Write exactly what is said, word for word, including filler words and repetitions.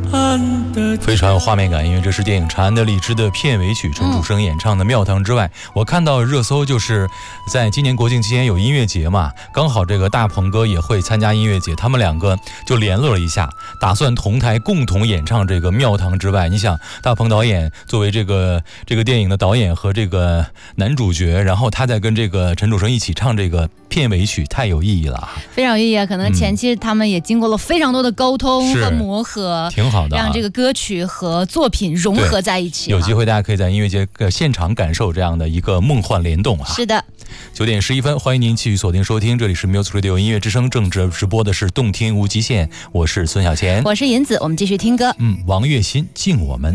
非常有画面感，因为这是电影《长安的荔枝》的片尾曲，陈楚生演唱的《庙堂之外》。我看到热搜就是在今年国庆期间有音乐节嘛，刚好这个大鹏哥也会参加音乐节，他们两个就联络了一下，打算同台共同演唱这个《庙堂之外》。你想，大鹏导演作为这个这个电影的导演和这个男主角，然后他在跟这个陈楚生一起唱这个片尾曲，太有意义了， 非常有意义啊！可能前期他们也经过了非常多的沟通和磨合， 挺好的， 让这个歌曲和作品融合在一起。 有机会大家可以在音乐节现场感受这样的一个梦幻联动啊！ 是的， 九点十一分，欢迎您继续锁定收听，这里是 Music Radio 音乐之声，正直直播的是动听无极限，我是孙小钱， 我是银子，我们继续听歌。 嗯，王栎鑫敬我们。